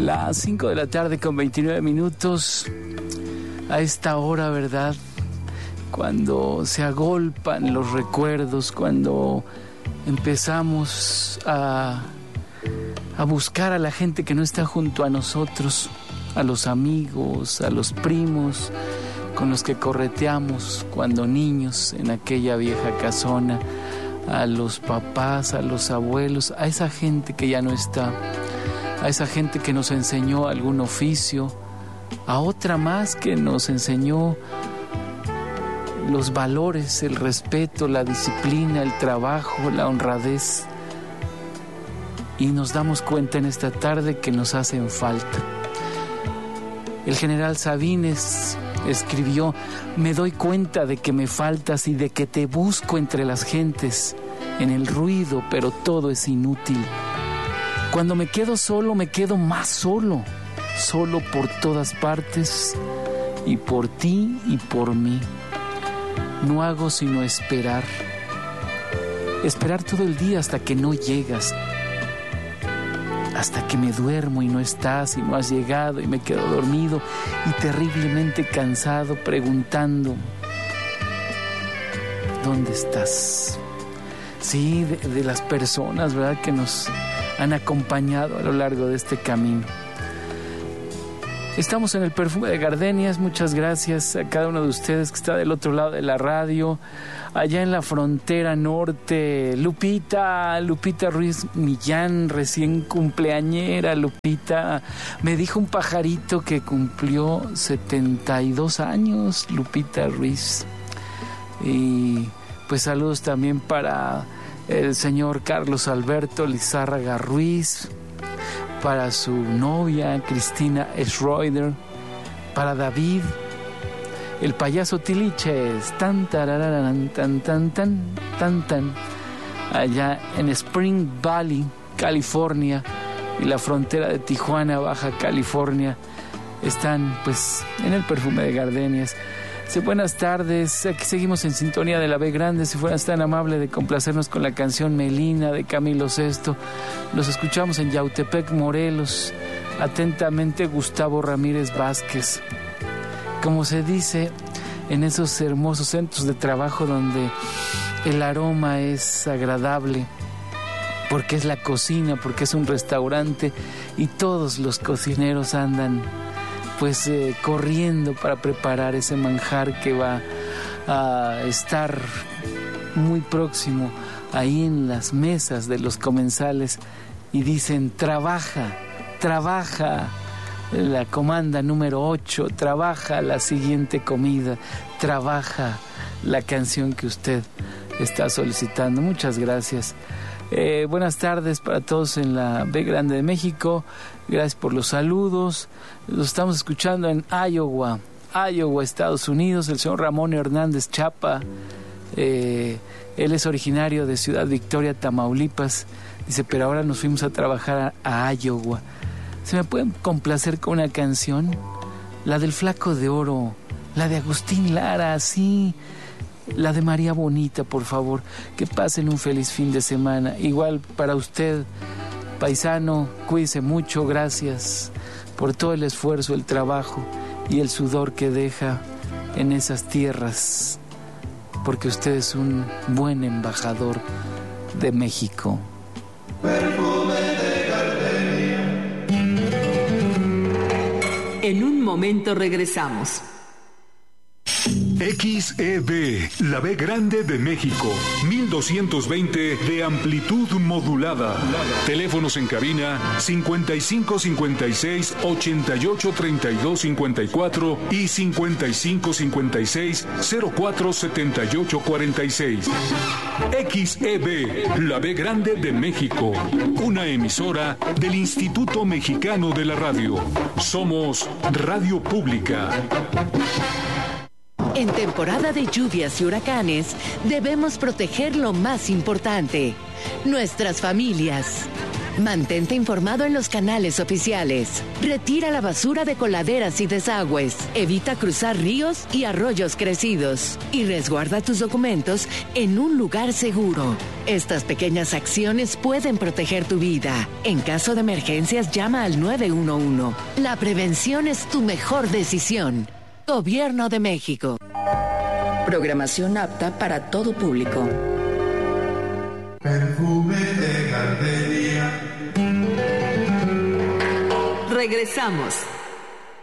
Las 5 de la tarde con 29 minutos. A esta hora, ¿verdad? Cuando se agolpan los recuerdos, cuando empezamos a buscar a la gente que no está junto a nosotros, a los amigos, a los primos con los que correteamos cuando niños en aquella vieja casona, a los papás, a los abuelos, a esa gente que ya no está, a esa gente que nos enseñó algún oficio, a otra más que nos enseñó los valores, el respeto, la disciplina, el trabajo, la honradez. Y nos damos cuenta en esta tarde que nos hacen falta. El general Sabines escribió: me doy cuenta de que me faltas y de que te busco entre las gentes, en el ruido, pero todo es inútil. Cuando me quedo solo, me quedo más solo, solo por todas partes, y por ti y por mí. No hago sino esperar todo el día hasta que no llegas, hasta que me duermo y no estás y no has llegado, y me quedo dormido y terriblemente cansado preguntando: ¿dónde estás? Sí, de las personas, ¿verdad?, que nos han acompañado a lo largo de este camino. Estamos en el Perfume de Gardenias. Muchas gracias a cada uno de ustedes que está del otro lado de la radio, allá en la frontera norte. Lupita Ruiz Millán, recién cumpleañera. Lupita, me dijo un pajarito que cumplió 72 años, Lupita Ruiz. Y pues saludos también para el señor Carlos Alberto Lizárraga Ruiz, para su novia Cristina Schroeder, para David, el payaso Tiliches, tan tarararán, tan tan tan tan tan, allá en Spring Valley, California, y la frontera de Tijuana, Baja California, están pues en el Perfume de Gardenias. Buenas tardes, aquí seguimos en sintonía de la B Grande. Si fueras tan amable de complacernos con la canción Melina de Camilo Sesto. Los escuchamos en Yautepec, Morelos. Atentamente, Gustavo Ramírez Vázquez. Como se dice en esos hermosos centros de trabajo donde el aroma es agradable, porque es la cocina, porque es un restaurante y todos los cocineros andan pues corriendo para preparar ese manjar que va a estar muy próximo ahí en las mesas de los comensales, y dicen: trabaja la comanda número 8, trabaja la siguiente comida, trabaja la canción que usted está solicitando. Muchas gracias. Buenas tardes para todos en la B Grande de México. Gracias por los saludos. Los estamos escuchando en Iowa, Estados Unidos. El señor Ramón Hernández Chapa, él es originario de Ciudad Victoria, Tamaulipas. Dice: pero ahora nos fuimos a trabajar a Iowa. ¿Se me pueden complacer con una canción? La del Flaco de Oro, la de Agustín Lara, sí. La de María Bonita, por favor. Que pasen un feliz fin de semana. Igual para usted, paisano, cuídese mucho. Gracias por todo el esfuerzo, el trabajo y el sudor que deja en esas tierras, porque usted es un buen embajador de México. Perfume de gardenia. En un momento regresamos. XEB, la B Grande de México, 1220 de amplitud modulada. Teléfonos en cabina 5556 88 32 54 y 5556 04 78 46. XEB, la B Grande de México, una emisora del Instituto Mexicano de la Radio. Somos Radio Pública. En temporada de lluvias y huracanes, debemos proteger lo más importante: nuestras familias. Mantente informado en los canales oficiales. Retira la basura de coladeras y desagües. Evita cruzar ríos y arroyos crecidos. Y resguarda tus documentos en un lugar seguro. Estas pequeñas acciones pueden proteger tu vida. En caso de emergencias, llama al 911. La prevención es tu mejor decisión. Gobierno de México. Programación apta para todo público. Perfume de gardenia. Regresamos.